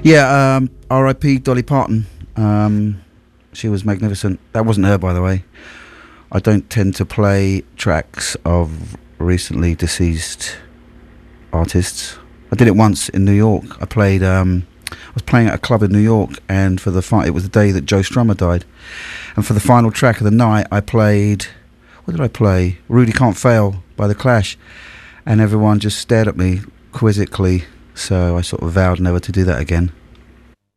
Yeah, R.I.P. Dolly Parton. She was magnificent. That wasn't her, by the way. I don't tend to play tracks of recently deceased artists. I did it once in New York. I was playing at a club in New York, and it was the day that Joe Strummer died. And for the final track of the night, I played. What did I play? Rudy Can't Fail by The Clash, and everyone just stared at me quizzically. So I sort of vowed never to do that again.